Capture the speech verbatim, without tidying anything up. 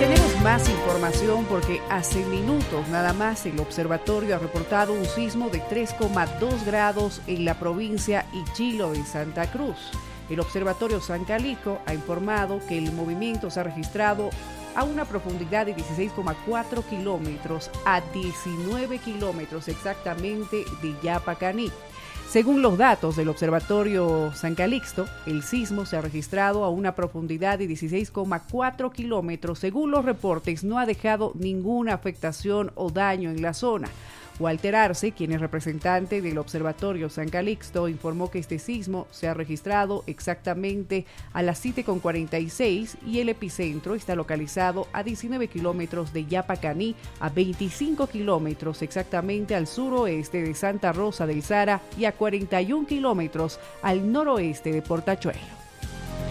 tenemos más información porque hace minutos nada más el observatorio ha reportado un sismo de tres coma dos grados en la provincia Ichilo de Santa Cruz. El observatorio San Calixto ha informado que el movimiento se ha registrado a una profundidad de dieciséis coma cuatro kilómetros a diecinueve kilómetros exactamente de Yapacaní. Según los datos del Observatorio San Calixto, el sismo se ha registrado a una profundidad de dieciséis coma cuatro kilómetros. Según los reportes, no ha dejado ninguna afectación o daño en la zona. Walter Arce, quien es representante del Observatorio San Calixto, informó que este sismo se ha registrado exactamente a las siete con cuarenta y seis y el epicentro está localizado a diecinueve kilómetros de Yapacaní, a veinticinco kilómetros exactamente al suroeste de Santa Rosa del Sara y a cuarenta y un kilómetros al noroeste de Portachuelo.